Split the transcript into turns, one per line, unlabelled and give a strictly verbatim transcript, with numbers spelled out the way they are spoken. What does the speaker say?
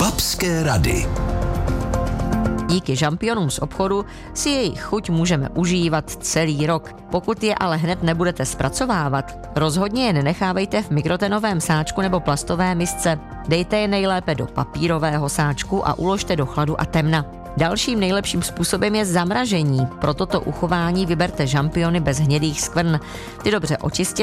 Babské rady.
Díky žampionům z obchodu si jejich chuť můžeme užívat celý rok. Pokud je ale hned nebudete zpracovávat, rozhodně je nenechávejte v mikrotenovém sáčku nebo plastové misce. Dejte je nejlépe do papírového sáčku a uložte do chladu a temna. Dalším nejlepším způsobem je zamražení. Pro toto uchování vyberte žampiony bez hnědých skvrn. Ty dobře očistěte